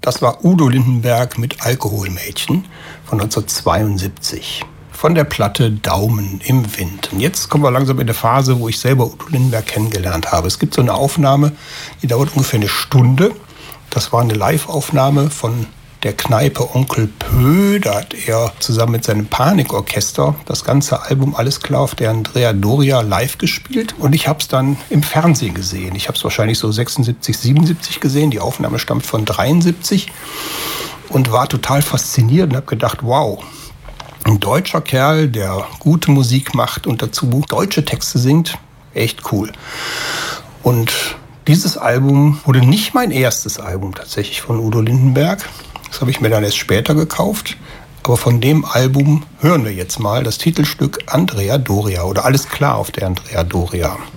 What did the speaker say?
Das war Udo Lindenberg mit Alkoholmädchen von 1972. Von der Platte Daumen im Wind. Und jetzt kommen wir langsam in eine Phase, wo ich selber Udo Lindenberg kennengelernt habe. Es gibt so eine Aufnahme, die dauert ungefähr eine Stunde. Das war eine Live-Aufnahme von der Kneipe Onkel Pö. Da hat er zusammen mit seinem Panikorchester das ganze Album Alles klar auf der Andrea Doria live gespielt. Und ich habe es dann im Fernsehen gesehen. Ich habe es wahrscheinlich so 76, 77 gesehen. Die Aufnahme stammt von 73 und war total fasziniert und habe gedacht, wow, ein deutscher Kerl, der gute Musik macht und dazu deutsche Texte singt, echt cool. Und dieses Album wurde nicht mein erstes Album tatsächlich von Udo Lindenberg. Das habe ich mir dann erst später gekauft. Aber von dem Album hören wir jetzt mal das Titelstück Andrea Doria oder Alles klar auf der Andrea Doria.